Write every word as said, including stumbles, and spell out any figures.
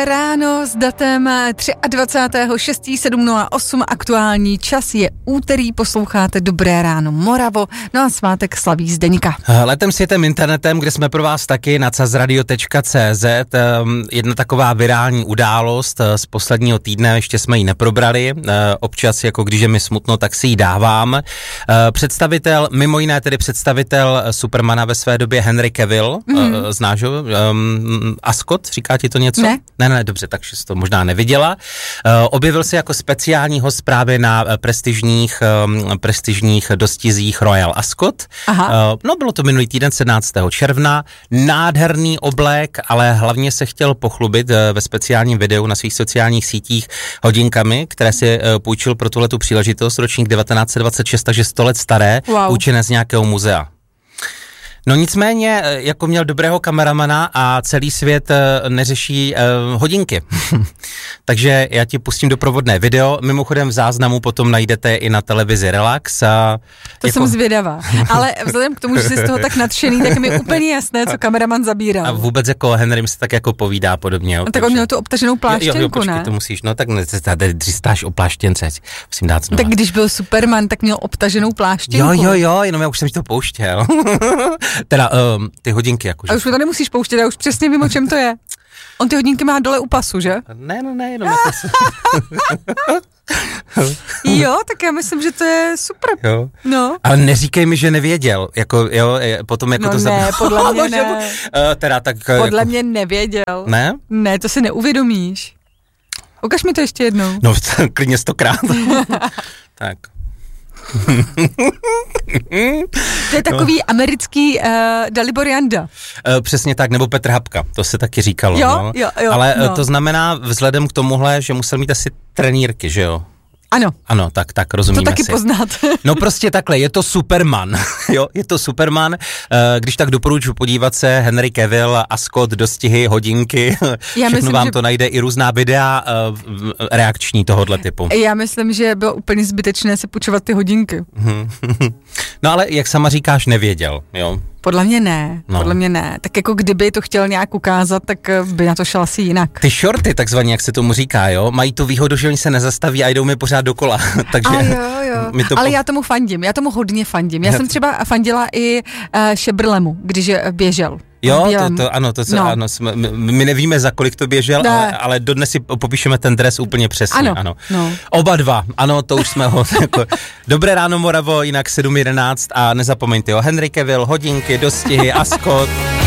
Ráno s datem dvacátého třetího šestého sedm nula osm, aktuální čas je úterý, posloucháte Dobré ráno Moravo, no a svátek slaví Zdeňka. Letem světem internetem, kde jsme pro vás taky na cazradio tečka cé zet, jedna taková virální událost z posledního týdne, ještě jsme ji neprobrali, občas jako když je mi smutno, tak si ji dávám. Představitel, mimo jiné tedy představitel Supermana ve své době Henry Cavill, mm. znáš ho? Um, Ascot, říká ti to něco? Ne. Ne, ne, dobře, takže jsi to možná neviděla. Uh, objevil se jako speciální host právě na uh, prestižních, um, prestižních dostizích Royal Ascot. Aha. Uh, no, bylo to minulý týden, sedmnáctého června. Nádherný oblek, ale hlavně se chtěl pochlubit uh, ve speciálním videu na svých sociálních sítích hodinkami, které si uh, půjčil pro tuhletu příležitost, ročník devatenáct set dvacet šest, takže sto let staré, wow. Půjčené z nějakého muzea. No nicméně, jako měl dobrého kameramana a celý svět neřeší uh, hodinky. Takže já ti pustím doprovodné video, mimochodem v záznamu potom najdete i na televizi Relax. A to jako... jsem zvědavá, ale vzhledem k tomu, že jsi z toho tak nadšený, tak mi je úplně jasné, co kameraman zabíral. A vůbec jako Henrym se tak jako povídá podobně. Jo, no, tak on měl tu obtaženou pláštěnku, jo, jo, počkej, ne? To musíš, no tak tady dřístáš o pláštěnce, musím dát znova. Tak když byl Superman, tak měl obtaženou pláštěnku. Jo, jo, jo, jenom já už jsem ti to pouštěl. Teda um, ty hodinky jakože. A už mi to nemusíš pouštět, já už přesně vím, o čem to je. On ty hodinky má dole u pasu, že? Ne, no ne, jenom na pasu. Jo, tak já myslím, že to je super. Jo. No. Ale neříkej mi, že nevěděl. Jako, jo, potom jako no to ne, zabilo. podle mě ne. Uh, teda, tak, podle jako... mě nevěděl. Ne? Ne, to si neuvědomíš. Ukaž mi to ještě jednou. No, klidně stokrát. Tak. To je takový no. americký uh, Dalibor Janda. Uh, přesně tak, nebo Petr Hapka, to se taky říkalo. Jo, no. jo, jo. Ale no. to znamená vzhledem k tomuhle, že musel mít asi trenýrky, že jo? Ano. Ano, tak, tak, rozumíme si. To taky si. poznáte. No prostě takhle, je to Superman, jo, je to Superman, když tak doporučuji podívat se, Henry Cavill, Ascot, dostihy, hodinky, já všechno myslím, vám že... to najde, i různá videa reakční tohohle typu. Já myslím, že bylo úplně zbytečné se půjčovat ty hodinky. No ale jak sama říkáš, nevěděl, jo. Podle mě ne, no. podle mě ne. Tak jako kdyby to chtěl nějak ukázat, tak by na to šel asi jinak. Ty shorty, takzvaně, jak se tomu říká, jo, mají tu výhodu, že oni se nezastaví a jdou mi pořád dokola. Takže a jo, jo. To ale po... já tomu fandím, já tomu hodně fandím. Já jsem třeba fandila i uh, Šebrlemu, když běžel. Jo, to, to, ano, to, no. ano, jsme, my nevíme, za kolik to běžel, ne. ale, ale dodnes si popíšeme ten dres úplně přesně, ano. ano. No. Oba dva, ano, to už jsme ho, jako, Dobré ráno Moravo, jinak sedm jedenáct a nezapomeňte, jo, Henry Cavill, hodinky, dostihy, Ascot.